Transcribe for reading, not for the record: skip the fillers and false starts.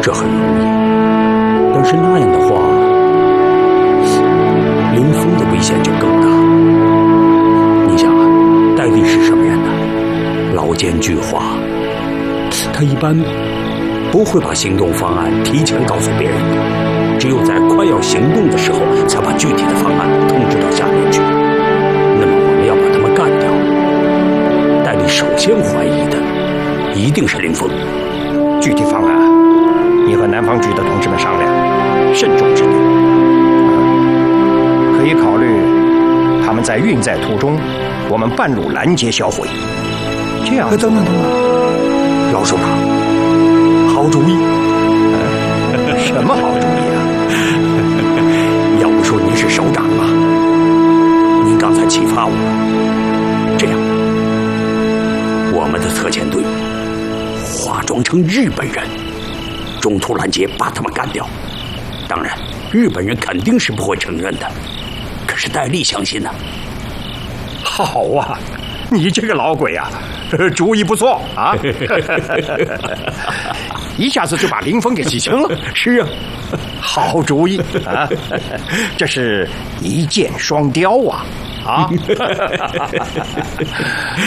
这很容易，但是那样的话，林峰的危险就更大。你想啊，戴笠是什么人呢？老奸巨猾，他一般不会把行动方案提前告诉别人的，只有在快要行动的时候，才把具体的方案通知到下面去。那么我们要把他们干掉，戴笠首先怀疑的一定是林峰。 具体方案，你和南方局的同志们商量，慎重制定。可以考虑他们在运载途中，我们半路拦截销毁。这样。 等等，老首长，好主意。 什么好主意啊？ 要不说您是首长嘛，您刚才启发我了。这样，我们的特遣队化妆成日本人，中途拦截把他们干掉。当然，日本人肯定是不会承认的，可是戴笠相信呢。 好啊，你这个老鬼啊，主意不错啊！一下子就把林峰给洗清了。 是啊， 好主意啊！这是一箭双雕啊！啊！